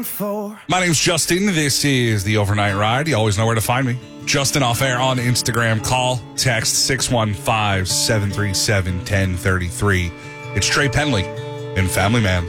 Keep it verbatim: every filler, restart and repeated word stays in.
My name's Justin. This is the Overnight Ride. You always know where to find me. Justin Off Air on Instagram. Call, text six one five, seven three seven, one zero three three. It's Trey Penley and Family Man.